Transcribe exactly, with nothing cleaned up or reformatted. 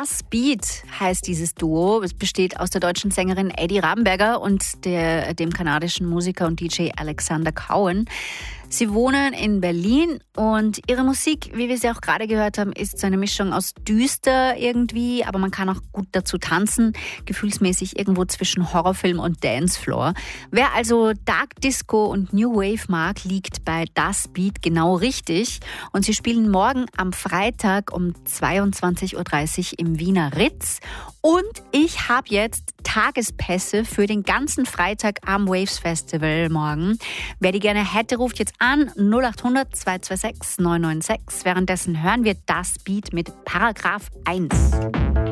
Das Beat heißt dieses Duo. Es besteht aus der deutschen Sängerin Eddie Rabenberger und der, dem kanadischen Musiker und D J Alexander Cowan. Sie wohnen in Berlin und ihre Musik, wie wir sie auch gerade gehört haben, ist so eine Mischung aus düster irgendwie, aber man kann auch gut dazu tanzen, gefühlsmäßig irgendwo zwischen Horrorfilm und Dancefloor. Wer also Dark Disco und New Wave mag, liegt bei Das Beat genau richtig. Und sie spielen morgen am Freitag um zweiundzwanzig Uhr dreißig im Wiener Ritz. Und ich habe jetzt Tagespässe für den ganzen Freitag am Waves Festival morgen. Wer die gerne hätte, ruft jetzt an null acht hundert zwei zwei sechs neun neun sechs. Währenddessen hören wir Das Beat mit Paragraph eins.